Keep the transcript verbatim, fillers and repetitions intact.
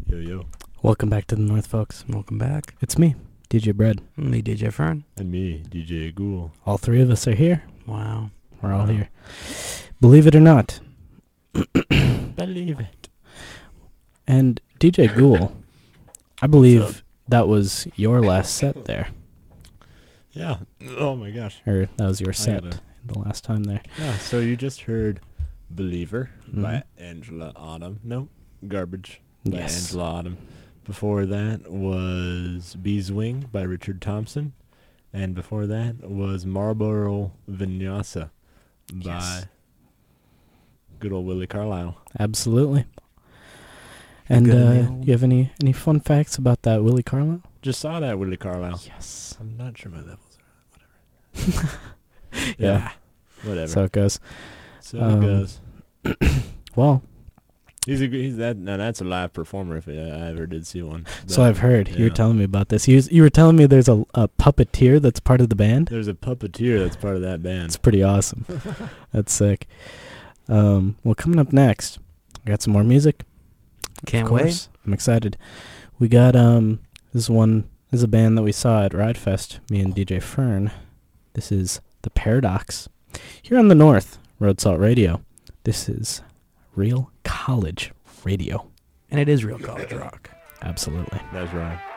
Yo, yo. Welcome back to the North, folks. Welcome back. It's me, D J Bread. Me, D J Fern. And me, D J Ghoul. All three of us are here. Wow. We're all Wow. here. Believe it or not. Believe it. And D J Ghoul, I believe that was your last set there. Yeah. Oh my gosh. Or that was your I set gotta- the last time there. Yeah, so you just heard Believer by Mhm. Angela Autumn. No, Garbage by Yes. Angela Autumn. Before that was Bees Wing by Richard Thompson. And before that was Marlboro Vinyasa by Yes. good old Willie Carlisle. Absolutely. And Good in the uh, old- you have any, any fun facts about that Willie Carlisle? Just saw that Willie Carlisle. Yes. I'm not sure my levels are. Whatever. Yeah. Whatever. So it goes. So um, it goes. Well, He's a g- he's that now that's a live performer if I I ever did see one. so But I've heard. You were yeah. telling me about this. You, was- you were telling me there's a, a puppeteer that's part of the band. There's a puppeteer that's part of that band. It's pretty awesome. That's sick. Um, well, coming up next, we got some more music. Can't Of wait. course. I'm excited. We got um this is one this is a band that we saw at Ride Fest, me and D J Fern. This is The Paradox. Here on the North, Road Salt Radio. This is Real College Radio. And it is real college rock. Absolutely. That's right.